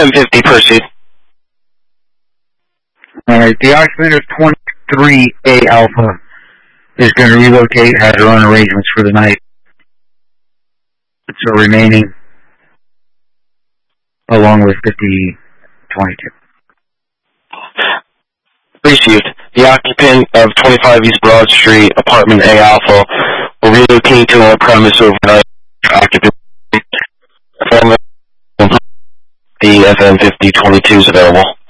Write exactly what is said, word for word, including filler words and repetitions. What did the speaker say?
M fifty, proceed. Alright, the occupant of twenty-three A Alpha is going to relocate, has her own arrangements for the night. So remaining along with fifty twenty-two. Received. The occupant of twenty-five East Broad Street, apartment A Alpha, will relocate to a premise overnight. Occupant. The F M fifty twenty-two is available.